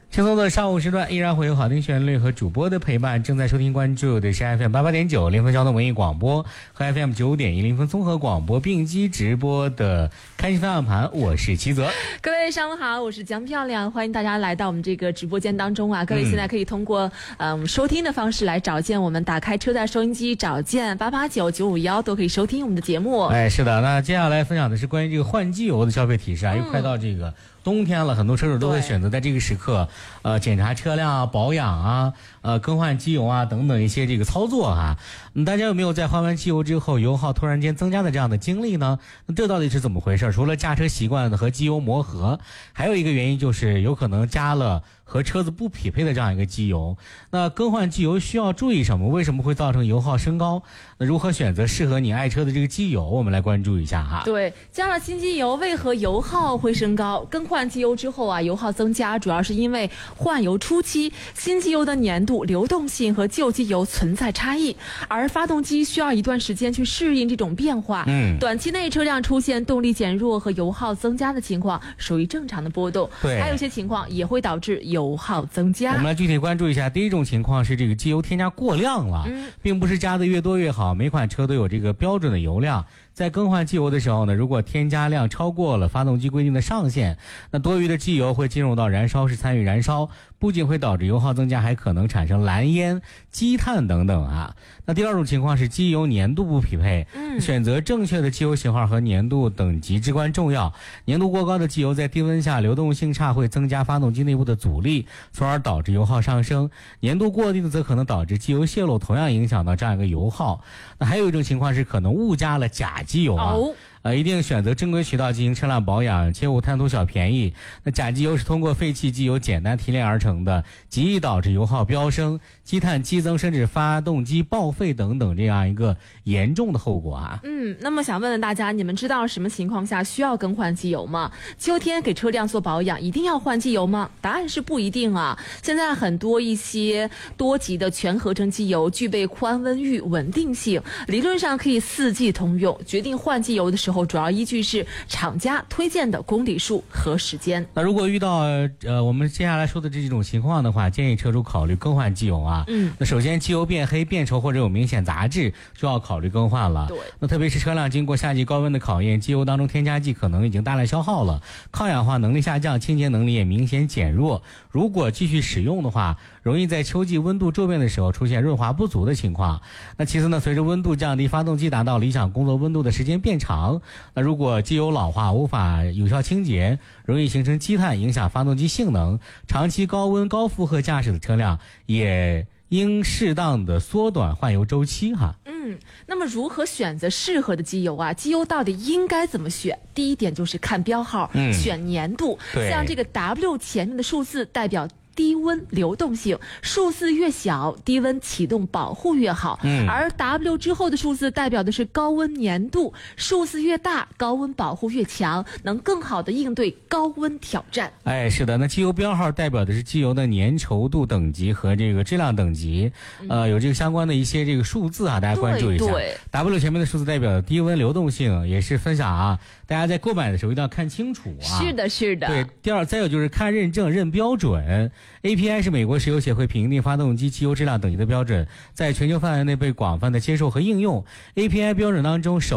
轻松的上午时段依然会有好听旋律和主播的陪伴。正在收听关注的是 FM 88.9临汾交通文艺广播和 FM 9.1临汾综合广播并机直播的开心方向盘，我是齐泽。 各位上午好，我是江漂亮，欢迎大家来到我们这个直播间当中啊。各位现在可以通过收听的方式来找见我们，打开车载收音机找见889-951都可以收听我们的节目。 哎，是的，那接下来分享的是关于这个换机油的消费提示啊，又快到这个冬天了，很多车主都会选择在这个时刻检查车辆啊、保养啊、更换机油啊等等一些这个操作啊。大家有没有在换完机油之后油耗突然间增加的这样的经历呢？那这到底是怎么回事？除了驾车习惯和机油磨合，还有一个原因就是有可能加了和车子不匹配的这样一个机油。那更换机油需要注意什么？为什么会造成油耗升高？那如何选择适合你爱车的这个机油？我们来关注一下哈。 对，加了新机油为何油耗会升高？更换机油之后啊，油耗增加主要是因为换油初期新机油的粘度、流动性和旧机油存在差异，而发动机需要一段时间去适应这种变化。短期内车辆出现动力减弱和油耗增加的情况属于正常的波动。 对， 还有一些情况也会导致油耗增加。 我们来具体关注一下，第一种情况是这个机油添加过量了，并不是加的越多越好，每款车都有这个标准的油量。在更换机油的时候呢，如果添加量超过了发动机规定的上限，那多余的机油会进入到燃烧室参与燃烧，不仅会导致油耗增加，还可能产生蓝烟、积碳等等啊。那第二种情况是机油粘度不匹配，选择正确的机油型号和粘度等级至关重要。粘度过高的机油在低温下流动性差，会增加发动机内部的阻力，从而导致油耗上升。粘度过低的则可能导致机油泄漏，同样影响到这样一个油耗。那还有一种情况是可能误加了假机油啊。一定选择正规渠道进行车辆保养，切勿贪图小便宜。那假机油是通过废弃机油简单提炼而成的，极易导致油耗飙升、积碳激增，甚至发动机报废等等这样一个严重的后果啊。 那么想问问大家，你们知道什么情况下需要更换机油吗？秋天给车辆做保养一定要换机油吗？答案是不一定啊。现在很多一些多级的全合成机油具备宽温域稳定性，理论上可以4季通用。决定换机油的时候，主要依据是厂家推荐的公里数和时间。 那如果遇到我们接下来说的这种情况的话，建议车主考虑更换机油啊。那首先机油变黑、变稠或者有明显杂质，就要考虑更换了。 对， 那特别是车辆经过夏季高温的考验，机油当中添加剂可能已经大量消耗了，抗氧化能力下降，清洁能力也明显减弱。如果继续使用的话，容易在秋季温度骤变的时候出现润滑不足的情况。那其次呢，随着温度降低，发动机达到理想工作温度的时间变长，那如果机油老化无法有效清洁，容易形成积碳，影响发动机性能。长期高温高负荷驾驶的车辆也应适当的缩短换油周期哈。 那么如何选择适合的机油啊？机油到底应该怎么选？第一点就是看标号，选粘度。像这个 W 前面的数字代表低温流动性，数字越小，低温启动保护越好。而 W 之后的数字代表的是高温粘度，数字越大，高温保护越强，能更好的应对高温挑战。 哎，是的，那机油标号代表的是机油的粘稠度等级和这个质量等级，有这个相关的一些这个数字啊，大家关注一下。W 前面的数字代表低温流动性，也是分享啊，大家在购买的时候一定要看清楚啊。 是的，是的。 对，再有就是看认证、认标准。API 是美国石油协会评定发动机机油质量等级的标准，在全球范围内被广泛的接受和应用。API 标准当中